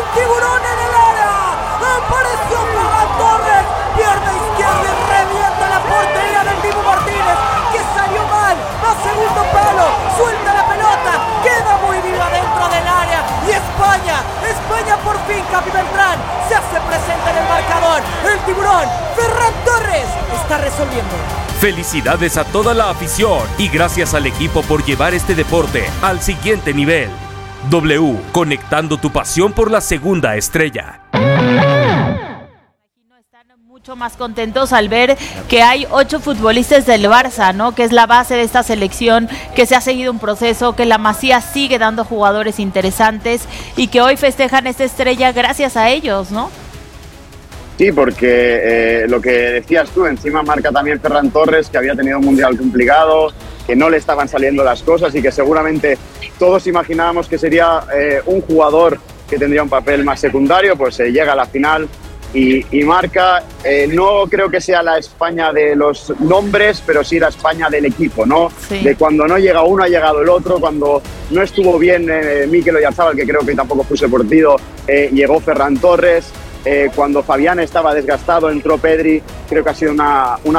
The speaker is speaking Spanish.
tiburón en el área. Apareció Ferran Torres, pierna izquierda y revienta la portería del Dibu Martínez, que salió mal, a segundo palo, suelta la pelota, queda muy viva dentro del área. Y España por fin, Capi Beltrán, se hace presente en el marcador. El tiburón, Ferran Torres, está resolviendo. Felicidades a toda la afición y gracias al equipo por llevar este deporte al siguiente nivel. W, conectando tu pasión por la segunda estrella. Están mucho más contentos al ver que hay 8 futbolistas del Barça, ¿no? Que es la base de esta selección, que se ha seguido un proceso, que la Masía sigue dando jugadores interesantes y que hoy festejan esta estrella gracias a ellos, ¿no? Sí, porque lo que decías tú, encima marca también Ferran Torres, que había tenido un mundial complicado, que no le estaban saliendo las cosas y que seguramente todos imaginábamos que sería un jugador que tendría un papel más secundario, pues llega a la final y marca. No creo que sea la España de los nombres, pero sí la España del equipo, ¿no? Sí. De cuando no llega uno, ha llegado el otro. Cuando no estuvo bien Mikel Oyarzabal, que creo que tampoco fue ese partido, llegó Ferran Torres. Cuando Fabián estaba desgastado, entró Pedri. Creo que ha sido una